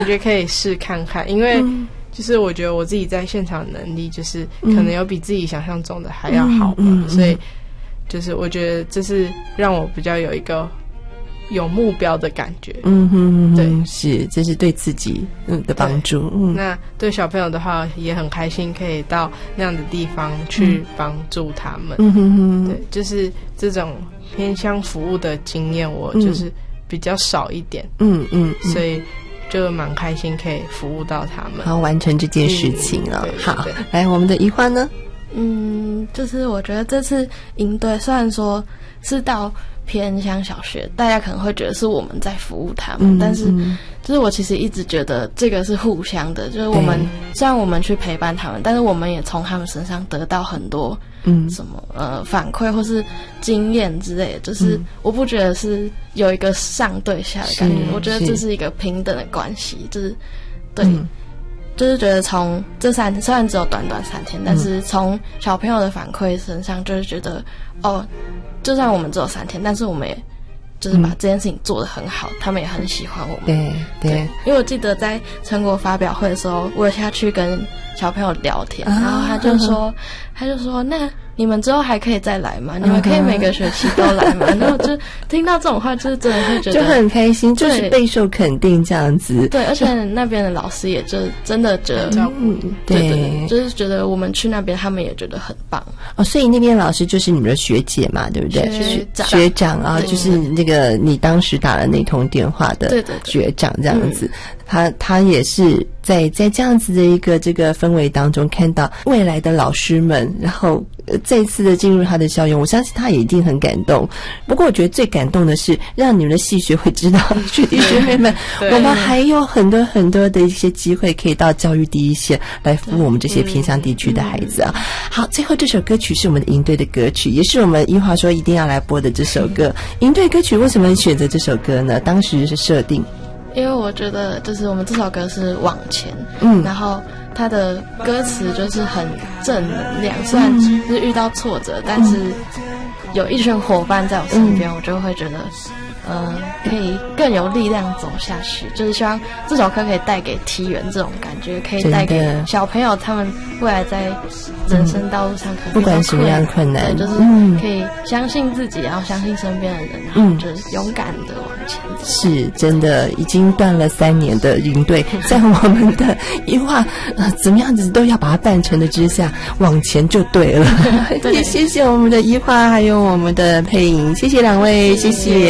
我觉得可以试看看，因为就是我觉得我自己在现场能力就是可能有比自己想象中的还要好嘛，所以就是我觉得这是让我比较有一个有目标的感觉。对， 是，这是对自己的帮助。 那对小朋友的话也很开心可以到那样的地方去帮助他们。对，就是这种偏乡服务的经验我就是比较少一点。所以就蛮开心可以服务到他们， 然后完成这件事情了。好，来我们的宜花呢？ 就是我觉得这次营队虽然说是到偏乡小学，大家可能会觉得是我们在服务他们，但是就是我其实一直觉得这个是互相的，就是我们虽然我们去陪伴他们，但是我们也从他们身上得到很多什么反馈或是经验之类的，就是我不觉得是有一个上对下的感觉，我觉得这是一个平等的关系，就是对。就是觉得从这虽然只有短短3天，但是从小朋友的反馈身上，就是觉得就算我们只有3天，但是我们也就是把这件事情做得很好，他们也很喜欢我们。对，因为我记得在成果发表会的时候，我有下去跟小朋友聊天，然后他就说那你们之后还可以再来吗？你们可以每个学期都来吗？然后就听到这种话，就是真的会觉得就很开心，就是备受肯定这样子。 对，而且那边的老师也就真的觉得对，就是觉得我们去那边，他们也觉得很棒。 所以那边老师就是你们的学姐嘛，对不对？学长啊，就是那个你当时打了那通电话的学长这样子。他也是在这样子的一个这个氛围当中，看到未来的老师们，然后再次的进入他的校园，我相信他也一定很感动。不过我觉得最感动的是让你们的系学会知道，学弟学妹们，我们还有很多很多的一些机会可以到教育第一线来服务我们这些偏乡地区的孩子啊。好，最后这首歌曲是我们的营队的歌曲，也是我们宜华说一定要来播的这首歌。营队歌曲为什么选择这首歌呢？当时是设定因为我觉得就是我们这首歌是往前，然后它的歌词就是很正能量，虽然是遇到挫折，但是有一群伙伴在我身边，我就会觉得可以更有力量走下去，就是希望这首歌可以带给梯园这种感觉，可以带给小朋友他们未来在人生道路上可能不管什么样的困难， 就是可以相信自己，然后相信身边的人，然后就是勇敢的往前走。是真的，已经断了3年的营队，在我们的宜华怎么样子都要把它办成的之下，往前就对了。也谢谢我们的宜华还有我们的佩莹，谢谢2位，谢谢。